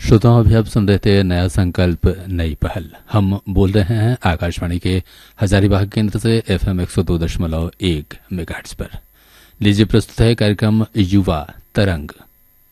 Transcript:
श्रोताओं, अभी आप सुन रहे थे नया संकल्प नई पहल। हम बोल रहे हैं आकाशवाणी के हजारीबाग केंद्र से FM 102.1 मेगाहर्ट्ज पर। लीजिए प्रस्तुत है कार्यक्रम युवा तरंग।